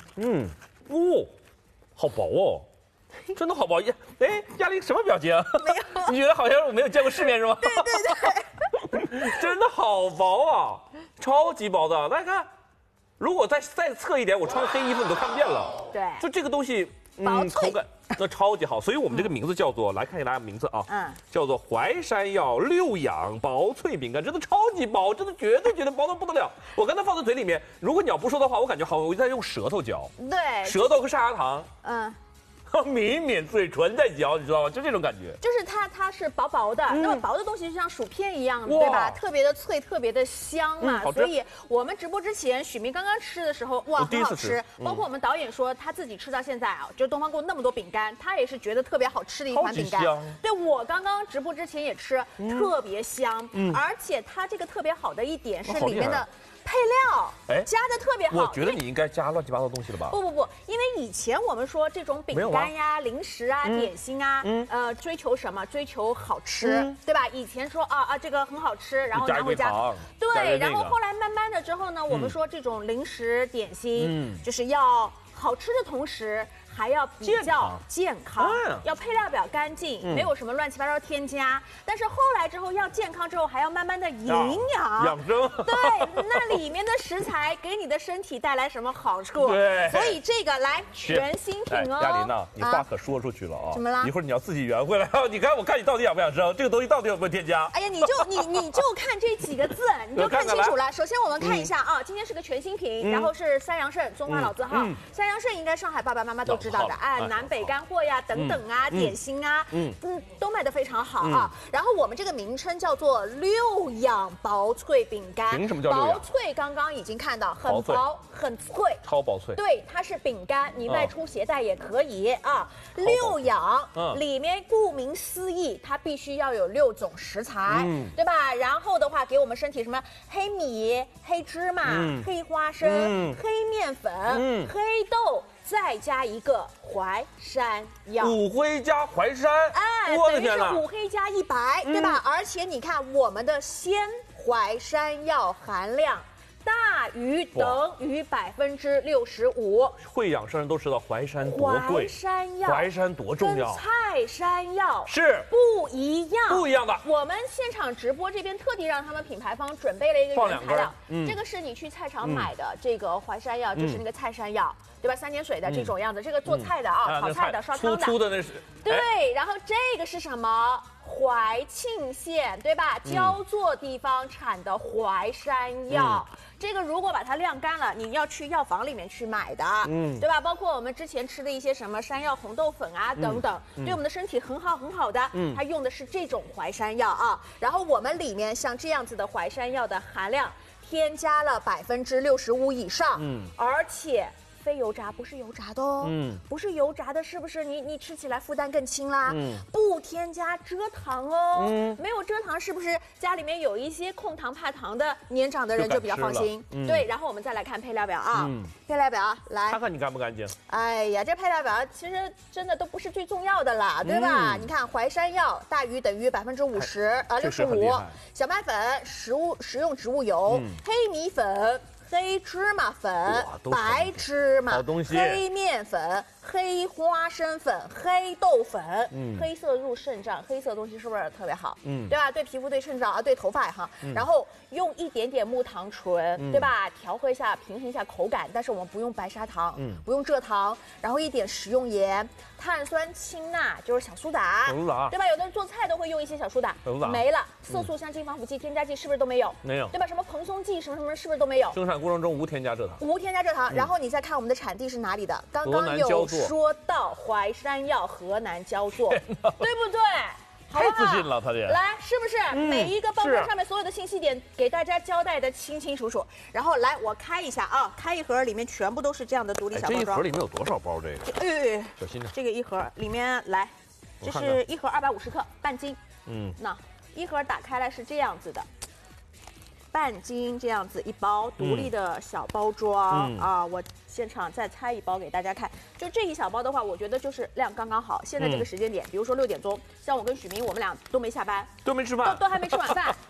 哦，好薄哦。真的好薄，压力什么表情？ 没有， 你觉得好像我没有见过世面是吗？ 对对对， 真的好薄啊，超级薄的。大家看，如果再侧一点，我穿黑衣服你都看不见了。 对， 就这个东西， 薄脆口感那超级好，所以我们这个名字叫做，来看一下大家名字啊，叫做淮山药六养薄脆饼干，真的超级薄，真的绝对薄得不得了。我刚才放在嘴里面，如果你要不说的话，我感觉好像我在用舌头嚼， 对， 舌头和砂糖，抿抿嘴唇在嚼，你知道吗？就这种感觉。 就是它是薄薄的，那么薄的东西就像薯片一样，对吧？特别的脆，特别的香嘛。所以我们直播之前，许明刚刚吃的时候，哇，很好吃。包括我们导演说他自己吃到现在啊，就东方宫那么多饼干，他也是觉得特别好吃的一款饼干。对，我刚刚直播之前也吃，特别香。而且它这个特别好的一点是里面的配料加的特别好。 我觉得你应该加乱七八糟东西了吧？ 不，因为以前我们说这种饼干呀、零食啊、点心啊，追求什么？追求好吃，对吧？以前说这个很好吃，然后拿回家，对，然后后来慢慢的之后呢，我们说这种零食点心就是要好吃的同时，还要比较健康，要配料表干净，没有什么乱七八糟添加。但是后来之后要健康之后，还要慢慢的营养养生。 对，那里面的食材给你的身体带来什么好处？对，所以这个来全新品哦。 亚琳娜，你话可说出去了啊！ 怎么了？ 一会儿你要自己圆回来。你看，我看你到底养不养生？这个东西到底有没有添加？ 哎呀，你就看这几个字，你就看清楚了。首先我们看一下啊，今天是个全新品，然后是三阳肾中华老字号。三阳肾应该上海爸爸妈妈都知道的，南北干货呀等等啊，点心啊，都卖得非常好啊。然后我们这个名称叫做六养薄脆饼干。 凭什么叫六养？ 薄脆刚刚已经看到，很薄很脆， 超薄脆。 对，它是饼干，你外出携带也可以啊。六养里面顾名思义，它必须要有6种食材，对吧？然后的话，给我们身体什么黑米、黑芝麻、黑花生、黑面粉、黑豆。再加一个淮山药 ，5黑加淮山， 等于是5黑加100，对吧？而且你看我们的鲜淮山药含量大于等于65%。 会养生人都知道淮山多贵，淮山多重要， 跟菜山药是不一样的。 我们现场直播这边特地让他们品牌方准备了一个原材料，这个是你去菜场买的这个淮山药，就是那个菜山药。对吧？3点水的这种样子，这个做菜的炒菜的、烧汤的， 粗的那是。 对，然后这个是什么？怀庆县，对吧？焦作地方产的淮山药，这个如果把它晾干了，你要去药房里面去买的，对吧？包括我们之前吃的一些什么山药红豆粉啊等等，对我们的身体很好的，它用的是这种淮山药啊。然后我们里面像这样子的淮山药的含量添加了65%以上，而且。非油炸，不是油炸的哦。不是油炸的，是不是你吃起来负担更轻啦？不添加蔗糖哦。没有蔗糖，是不是家里面有一些控糖怕糖的年长的人就比较放心？对，然后我们再来看配料表啊。配料表来看看你干不干净？ 哎呀，这配料表其实真的都不是最重要的啦，对吧？你看淮山药大于等于65%，小麦粉、食用植物油、黑米粉。黑芝麻粉、白芝麻、黑面粉、黑花生粉、黑豆粉，黑色入肾脏，黑色的东西是不是特别好？对吧？对皮肤、对肾脏啊，对头发哈。然后用一点点木糖醇，对吧？调和一下，平衡一下口感。但是我们不用白砂糖，不用蔗糖，然后一点食用盐、碳酸氢钠，就是小苏打，对吧？有的人做菜都会用一些小苏打，没了。色素、香精、防腐剂、添加剂是不是都没有？ 没有， 对吧？什么蓬松剂什么是不是都没有？ 生产过程中无添加蔗糖， 无添加蔗糖。然后你再看我们的产地是哪里的？刚刚有说到淮山药河南焦作，对不对？ 太自信了，他这来是不是每一个包装上面所有的信息点给大家交代的清清楚楚？然后来我开一下啊，开一盒里面全部都是这样的独立小包装。 这一盒里面有多少包？这个？小心点。 这个一盒里面来，这是一盒250克，半斤。那一盒打开来是这样子的。半斤这样子一包独立的小包装啊，我现场再拆一包给大家看。就这一小包的话，我觉得就是量刚刚好。现在这个时间点，比如说6点钟，像我跟许明，我们俩都没下班， 都没吃饭， 都还没吃晚饭。